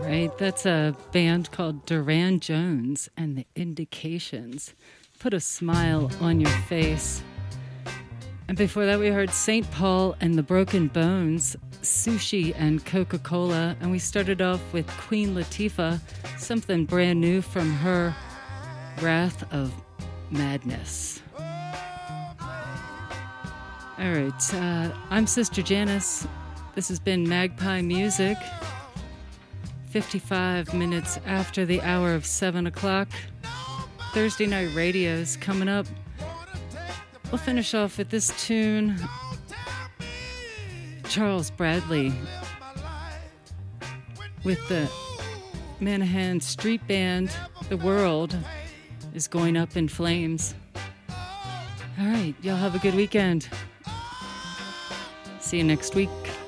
right, that's a band called Duran Jones and the Indications. Put a smile on your face. And before that, we heard St. Paul and the Broken Bones, Sushi and Coca-Cola. And we started off with Queen Latifah, something brand new from her, Wrath of Madness. All right, I'm Sister Janice. This has been Magpie Music. 55 minutes after the hour of 7 o'clock. Thursday Night Radio's coming up. We'll finish off with this tune. Charles Bradley with the Manahan Street Band. The world is going up in flames. All right, y'all have a good weekend. See you next week.